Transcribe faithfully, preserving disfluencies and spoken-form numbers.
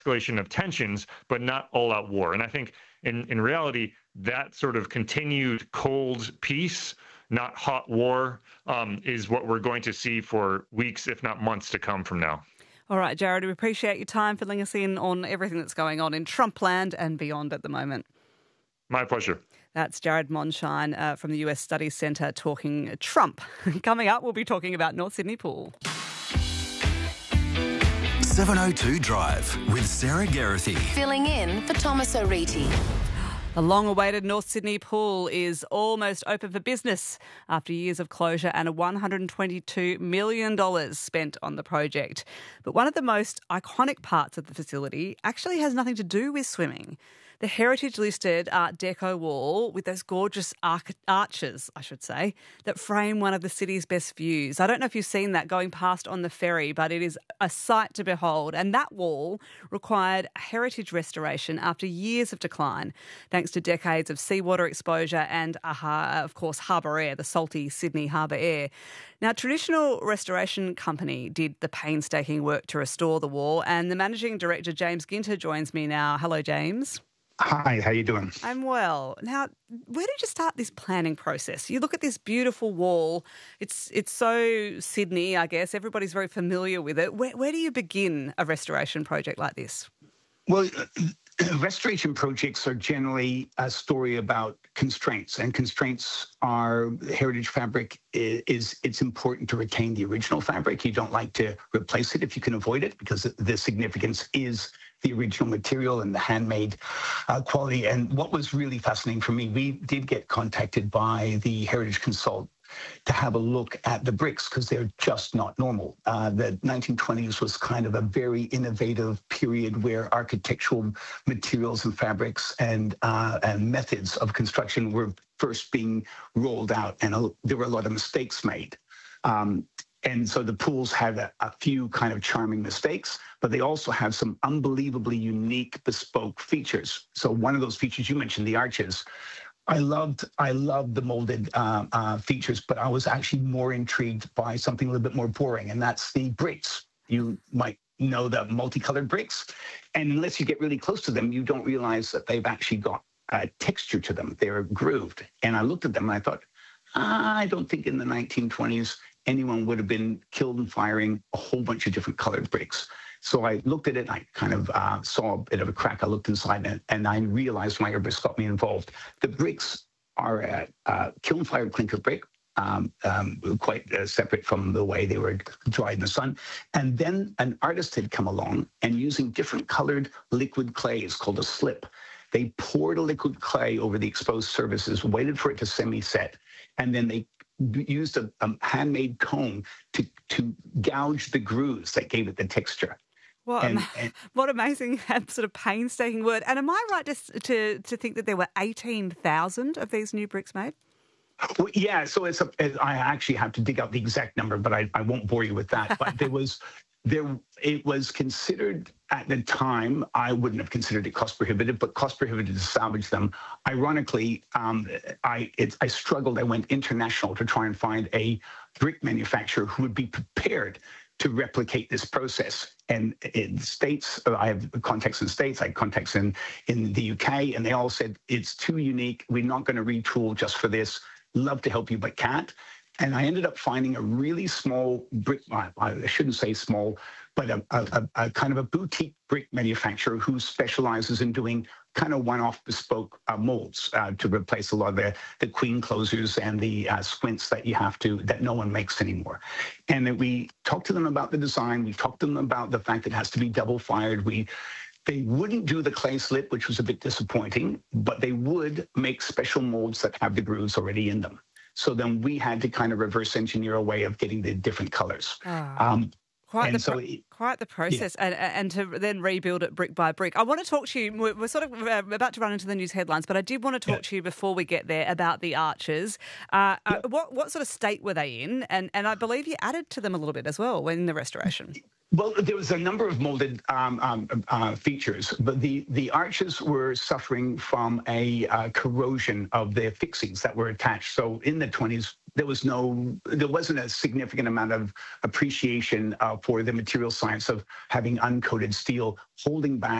escalation of tensions, but not all-out war. And I think in, in reality, that sort of continued cold peace, not hot war, um, is what we're going to see for weeks, if not months, to come from now. All right, Jared, we appreciate your time filling us in on everything that's going on in Trump land and beyond at the moment. My pleasure. That's Jared Monshine uh, from the U S Studies Centre talking Trump. Coming up, we'll be talking about North Sydney Pool. seven oh two Drive with Sarah Geraghty. Filling in for Thomas O'Reilly. The long-awaited North Sydney Pool is almost open for business after years of closure and a one hundred twenty-two million dollars spent on the project. But one of the most iconic parts of the facility actually has nothing to do with swimming. The heritage-listed Art Deco wall with those gorgeous arch- arches, I should say, that frame one of the city's best views. I don't know if you've seen that going past on the ferry, but it is a sight to behold. And that wall required heritage restoration after years of decline, thanks to decades of seawater exposure and, uh, of course, harbour air, the salty Sydney harbour air. Now, Traditional Restoration Company did the painstaking work to restore the wall, and the Managing Director, James Ginter, joins me now. Hello, James. Hi, how you doing? I'm well. Now, where did you start this planning process? You look at this beautiful wall. It's it's so Sydney, I guess. Everybody's very familiar with it. Where, where do you begin a restoration project like this? Well, restoration projects are generally a story about constraints, and constraints are heritage fabric is, is it's important to retain the original fabric. You don't like to replace it if you can avoid it, because the significance is the original material and the handmade uh, quality. And what was really fascinating for me, we did get contacted by the heritage consultant to have a look at the bricks, because they're just not normal. Uh, the nineteen twenties was kind of a very innovative period where architectural materials and fabrics and uh, and methods of construction were first being rolled out, and a, there were a lot of mistakes made. Um, and so the pools had a, a few kind of charming mistakes, but they also have some unbelievably unique, bespoke features. So one of those features you mentioned, the arches, I loved I loved the molded uh, uh, features, but I was actually more intrigued by something a little bit more boring, and that's the bricks. You might know the multicolored bricks, and unless you get really close to them, you don't realize that they've actually got a texture to them. They're grooved. And I looked at them and I thought, I don't think in the nineteen twenties anyone would have been killed and firing a whole bunch of different colored bricks. So I looked at it, and I kind of uh, saw a bit of a crack. I looked inside it, and I realized my herbalist got me involved. The bricks are a, a kiln-fired clinker brick, um, um, quite uh, separate from the way they were dried in the sun. And then an artist had come along, and using different colored liquid clays called a slip, they poured a liquid clay over the exposed surfaces, waited for it to semi-set, and then they used a, a handmade comb to, to gouge the grooves that gave it the texture. What, and, am- and, what amazing sort of painstaking word. And am I right to, to, to think that there were eighteen thousand of these new bricks made? Well, yeah, so it's a, I actually have to dig out the exact number, but I, I won't bore you with that. But there was, there it was considered at the time, I wouldn't have considered it cost prohibitive, but cost prohibitive to salvage them. Ironically, um, I it, I struggled. I went international to try and find a brick manufacturer who would be prepared to replicate this process. And in the States, I have contacts in the States, I have contacts in, in the U K, and they all said, it's too unique. We're not going to retool just for this. Love to help you, but can't. And I ended up finding a really small brick, I shouldn't say small, but a, a, a kind of a boutique brick manufacturer who specializes in doing kind of one-off bespoke uh, molds uh, to replace a lot of the, the queen closers and the uh, squints that you have to, that no one makes anymore. And then we talked to them about the design. We talked to them about the fact that it has to be double fired. We They wouldn't do the clay slip, which was a bit disappointing, but they would make special molds that have the grooves already in them. So then we had to kind of reverse engineer a way of getting the different colors. Oh. Um, Quite the, so pro- it, quite the process, yeah. and, and to then rebuild it brick by brick. I want to talk to you, we're, we're sort of uh, about to run into the news headlines, but I did want to talk yeah. to you before we get there about the arches. Uh, yeah. uh, what, what sort of state were they in? And, and I believe you added to them a little bit as well in the restoration. Well, there was a number of molded um, um, uh, features, but the, the arches were suffering from a uh, corrosion of the fixings that were attached. So in the twenties, there was no, there wasn't a significant amount of appreciation uh, for the material science of having uncoated steel holding back